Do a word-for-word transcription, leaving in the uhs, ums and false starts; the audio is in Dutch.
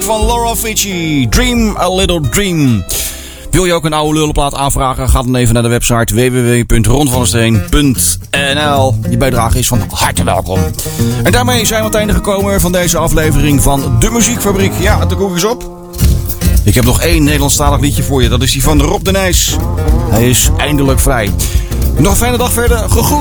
van Laura Fici. Dream a Little Dream. Wil je ook een oude lullenplaat aanvragen? Ga dan even naar de website w w w punt ron van der steen punt n l. Je bijdrage is van harte welkom. En daarmee zijn we aan het einde gekomen van deze aflevering van De Muziekfabriek. Ja, de koek is op. Ik heb nog één Nederlandstalig liedje voor je. Dat is die van Rob de Nijs. Hij is eindelijk vrij. Nog een fijne dag verder. Gegroet.